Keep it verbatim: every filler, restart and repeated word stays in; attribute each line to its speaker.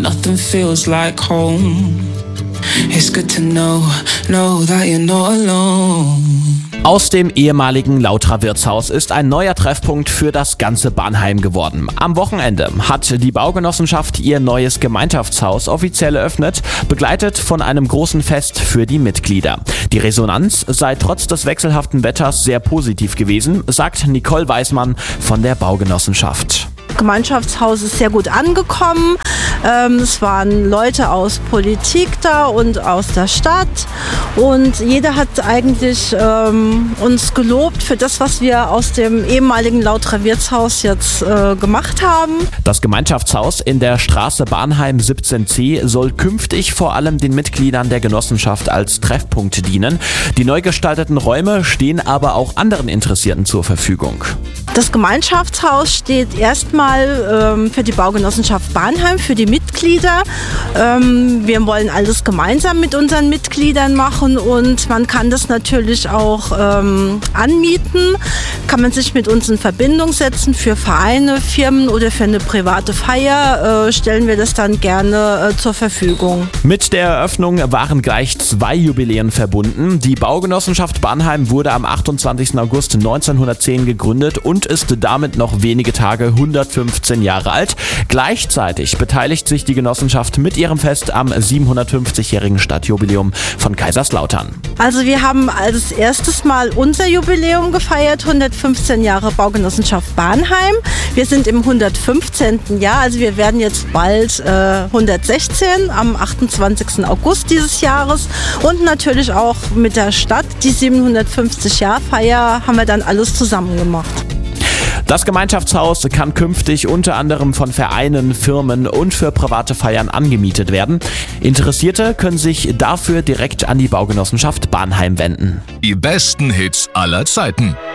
Speaker 1: nothing feels like home. It's good to know, know that you're not alone.
Speaker 2: Aus dem ehemaligen Lautra-Wirtshaus ist ein neuer Treffpunkt für das ganze Bahnheim geworden. Am Wochenende hat die Baugenossenschaft ihr neues Gemeinschaftshaus offiziell eröffnet, begleitet von einem großen Fest für die Mitglieder. Die Resonanz sei trotz des wechselhaften Wetters sehr positiv gewesen, sagt Nicole Weismann von der Baugenossenschaft.
Speaker 3: Das Gemeinschaftshaus ist sehr gut angekommen. Ähm, es waren Leute aus Politik da und aus der Stadt und jeder hat eigentlich ähm, uns gelobt für das, was wir aus dem ehemaligen Lautra-Wirtshaus jetzt äh, gemacht haben.
Speaker 2: Das Gemeinschaftshaus in der Straße Bahnheim siebzehn C soll künftig vor allem den Mitgliedern der Genossenschaft als Treffpunkt dienen. Die neu gestalteten Räume stehen aber auch anderen Interessierten zur Verfügung.
Speaker 3: Das Gemeinschaftshaus steht erstmal ähm, für die Baugenossenschaft Bahnheim, für die Mitglieder. Ähm, wir wollen alles gemeinsam mit unseren Mitgliedern machen und man kann das natürlich auch ähm, anmieten. Kann man sich mit uns in Verbindung setzen für Vereine, Firmen oder für eine private Feier, äh, stellen wir das dann gerne äh, zur Verfügung.
Speaker 2: Mit der Eröffnung waren gleich zwei Jubiläen verbunden. Die Baugenossenschaft Bahnheim wurde am achtundzwanzigsten August neunzehnhundertzehn gegründet und ist damit noch wenige Tage hundertfünfzehn Jahre alt. Gleichzeitig beteiligt sich die Genossenschaft mit ihrem Fest am siebenhundertfünfzigjährigen Stadtjubiläum von Kaiserslautern.
Speaker 3: Also wir haben als erstes Mal unser Jubiläum gefeiert, hundertfünfzehn Jahre Baugenossenschaft Bahnheim. Wir sind im hundertfünfzehnten Jahr, also wir werden jetzt bald äh, hundertsechzehn am achtundzwanzigsten August dieses Jahres und natürlich auch mit der Stadt, die siebenhundertfünfzig-Jahr-Feier, haben wir dann alles zusammen gemacht.
Speaker 2: Das Gemeinschaftshaus kann künftig unter anderem von Vereinen, Firmen und für private Feiern angemietet werden. Interessierte können sich dafür direkt an die Baugenossenschaft Bahnheim wenden.
Speaker 4: Die besten Hits aller Zeiten.